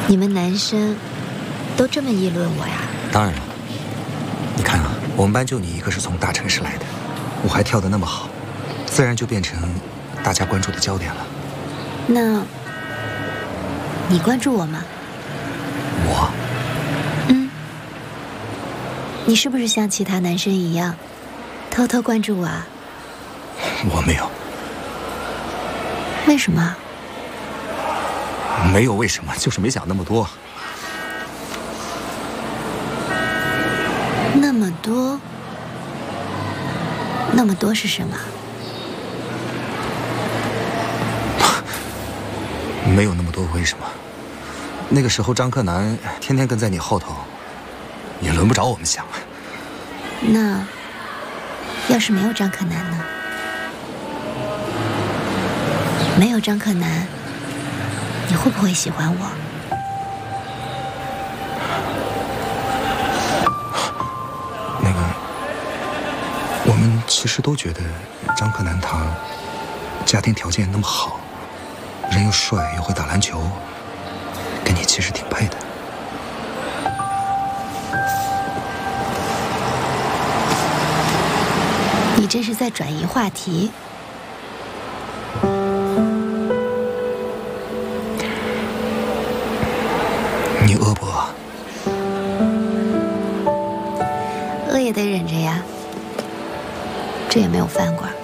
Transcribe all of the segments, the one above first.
你们男生都这么议论我呀？ 当然了，你看啊，我们班就你一个是从大城市来的，我还跳得那么好，自然就变成大家关注的焦点了。 那你关注我吗？ 我？ 你是不是像其他男生一样，偷偷关注我啊？ 我没有。 为什么？ 没有为什么，就是没想那么多。 那么多？那么多是什么？ 没有那么多为什么。那个时候张克南天天跟在你后头，也轮不着我们想。 那要是没有张克南呢？没有张克南，你会不会喜欢我？ 那个，我们其实都觉得张克南他家庭条件那么好，人又帅又会打篮球，跟你其实挺配的。 你这是在转移话题。 你饿不饿？ 饿也得忍着呀，这也没有饭馆。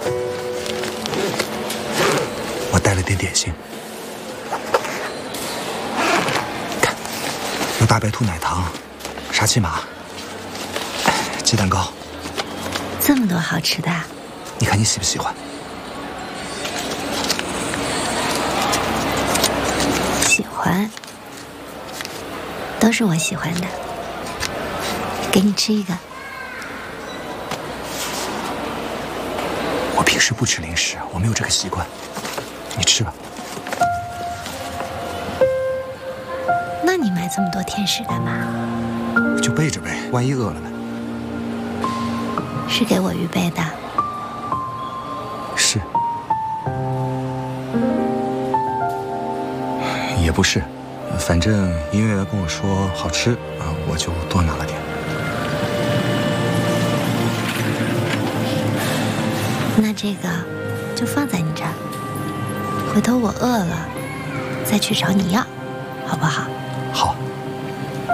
我带了点点心，看，有大白兔奶糖、沙琪玛、鸡蛋糕， 这么多好吃的， 你看你喜不喜欢？ 喜欢，都是我喜欢的。给你吃一个。 我平时不吃零食，我没有这个习惯。你吃吧。 那你买这么多甜食干嘛？ 就备着呗，万一饿了呢？ 是给我预备的。 是。也不是，反正音乐员跟我说好吃啊，我就多拿了点。 那这个就放在你这儿，回头我饿了再去找你要，好不好？